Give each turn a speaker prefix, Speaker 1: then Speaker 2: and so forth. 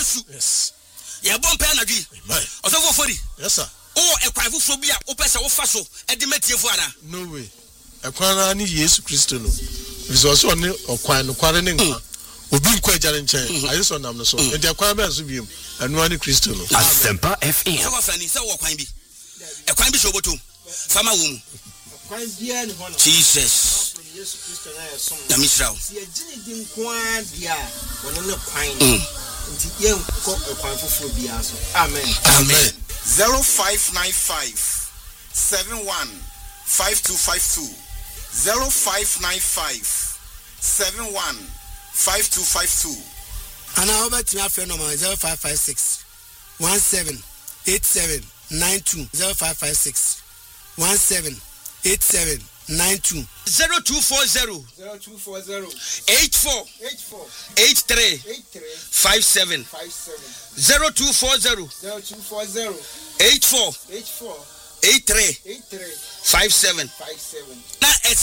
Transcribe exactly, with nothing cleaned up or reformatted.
Speaker 1: su.
Speaker 2: Yes.
Speaker 1: Ya bon pe na dwi.
Speaker 2: Amen.
Speaker 1: Osofo fori.
Speaker 2: Yes sir.
Speaker 1: Oh, e kwa fufuo bi a wo pese wo fa so e de matiefo ana.
Speaker 2: No way. E kwa na ni Yesu Kristo no. Biso so ne okwan no kware ne nka. Obi nkwa agare nchen. Ayi so nam no so. E de kwa be so biem. Anu ani Kristo no.
Speaker 3: Asempa F M.
Speaker 1: So fa ni se wo kwan bi. E kwan bi so boto. Fama wo mu.
Speaker 4: Kwan bia ni hono.
Speaker 1: Jesus.
Speaker 4: Yesu Kristo na yeso.
Speaker 1: Na misrawo.
Speaker 4: Si agine din kwa dia wono ne kwan. Nti ye ko kwan fufuo bia so. Amen.
Speaker 1: Amen.
Speaker 5: zero five nine five seven one five two five two zero five nine five seven one five two five two.
Speaker 6: And I over to my friend number zero five five six one seven eight seven nine two zero five five six one seven eight seven nine two
Speaker 1: zero two four zero
Speaker 4: zero two four zero
Speaker 1: eight four
Speaker 4: eight four
Speaker 1: eight three
Speaker 4: eight three
Speaker 1: five seven
Speaker 4: five seven
Speaker 1: zero two four zero
Speaker 4: zero two four zero
Speaker 1: eight four
Speaker 4: eight four
Speaker 1: eight three
Speaker 4: eight three
Speaker 1: five seven.
Speaker 4: five seven.
Speaker 1: Na